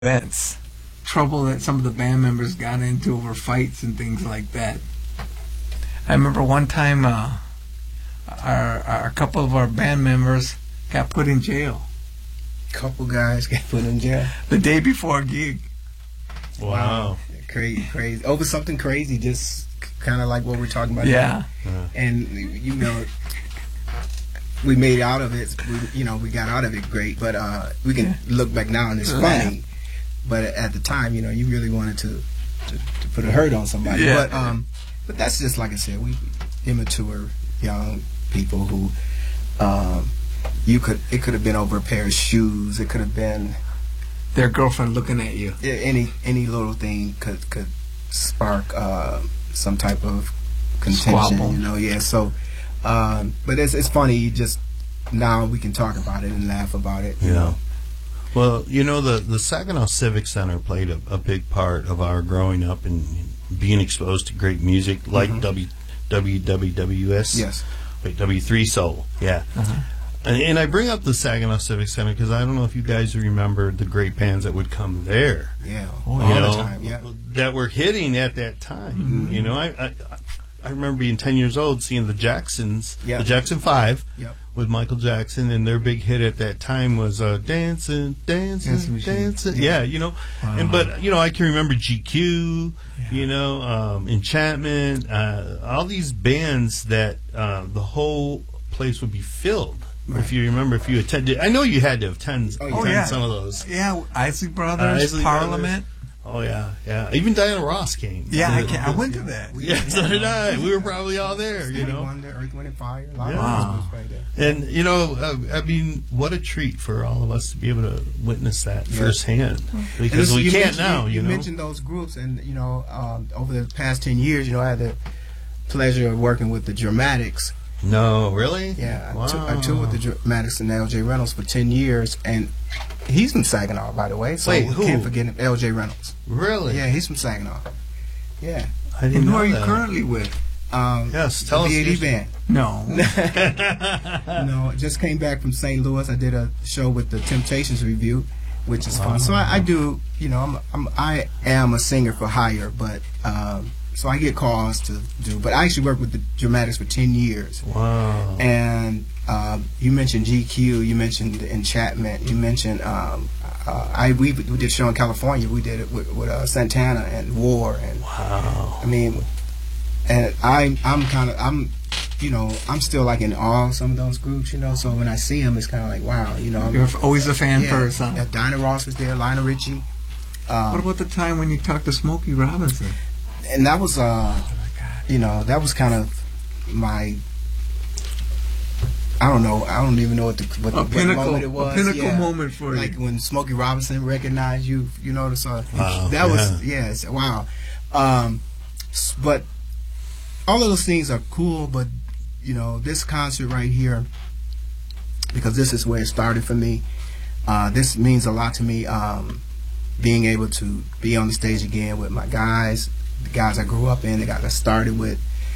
events, trouble that some of the band members got into over fights and things like that. I remember one time a couple of our band members got put in jail. Couple guys got put in jail the day before a gig. Wow. Crazy. Over something crazy, just kind of like what we're talking about. Yeah. Now. And, you know, we made out of it. We got out of it great, but we can look back now and it's funny. But at the time, you know, you really wanted to put a hurt on somebody. Yeah. But that's just, like I said, we immature young people who it could have been over a pair of shoes. It could have been their girlfriend looking at you. Any little thing could spark some type of contention. Squabble. You know, yeah. So, but it's funny. You just now we can talk about it and laugh about it. You know. Well, you know, the Saginaw Civic Center played a big part of our growing up and being exposed to great music like WWWS. Yes. Wait, W3 Soul. Yeah. And I bring up the Saginaw Civic Center because I don't know if you guys remember the great bands that would come there. Yeah. All the time. Yeah. That were hitting at that time. You know, I remember being 10 years old seeing the Jacksons, the Jackson 5. Yep. With Michael Jackson, and their big hit at that time was "Dancing, Dancing, Dancing." Yeah, you know, but you know, I can remember GQ, you know, Enchantment, all these bands that the whole place would be filled. Right. If you remember, if you attended, I know you had to have attended some of those. Yeah, Isley Brothers, Parliament. Oh yeah. Even Diana Ross came. Yeah, I went to that. Yeah, so did I. We were probably all there. You know, Earth, Wind and Fire. Right there. And you know, I mean, what a treat for all of us to be able to witness that firsthand, because we can't now. You mentioned those groups, and you know, over the past 10 years, you know, I had the pleasure of working with the Dramatics. No, really? Yeah, wow. I toured with the Dramatics and L.J. Reynolds for 10 years, and he's from Saginaw, by the way. So wait, we can't forget him, L.J. Reynolds. Really? Yeah, he's from Saginaw. Yeah. I didn't know. Who are you currently with? Yes, tell us. The band. No. No, just came back from St. Louis. I did a show with the Temptations Review, which is fun. So I do, you know, I am a singer for hire, but so I get calls to do. But I actually worked with the Dramatics for 10 years. Wow. And you mentioned GQ, you mentioned Enchantment, you mentioned we did a show in California. We did it with Santana and War, and I mean, and I'm still like in awe of some of those groups, you know. So when I see them, it's kind of like, wow, you know. You're always a fan person. Yeah, Dinah Ross was there, Lionel Richie. What about the time when you talked to Smokey Robinson? And that was, you know, that was kind of my. I don't know. I don't even know what moment it was. A pinnacle moment for you. Like when Smokey Robinson recognized you. You know, so that was wow. But all of those things are cool. But you know, this concert right here, because this is where it started for me. This means a lot to me. Being able to be on the stage again with my guys, the guys I grew up in, the guys I started with.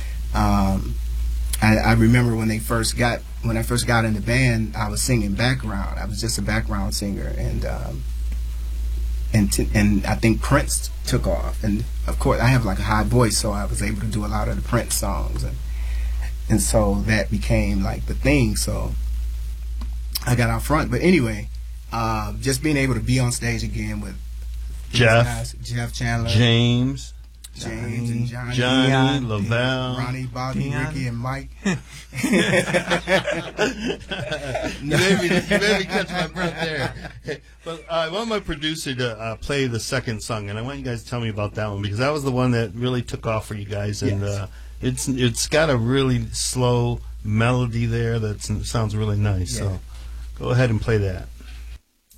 I remember when I first got in the band, I was singing background. I was just a background singer, and I think Prince took off. And of course, I have like a high voice, so I was able to do a lot of the Prince songs, and so that became like the thing. So I got out front. But anyway, just being able to be on stage again with Jeff Chandler, James and Johnny, Lavelle, Ronnie, Bobby, Ricky, and Mike. You made me catch my breath there. But I want my producer to play the second song, and I want you guys to tell me about that one, because that was the one that really took off for you guys, and it's got a really slow melody there that sounds really nice. So go ahead and play that.